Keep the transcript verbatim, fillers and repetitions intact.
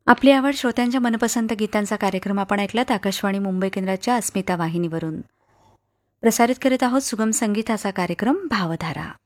आपली आवड श्रोत्यांच्या मनपसंत गीतांचा कार्यक्रम आपण ऐकलात आकाशवाणी मुंबई केंद्राच्या अस्मिता वाहिनीवरून. प्रसारित करीत आहोत सुगम संगीताचा कार्यक्रम भावधारा.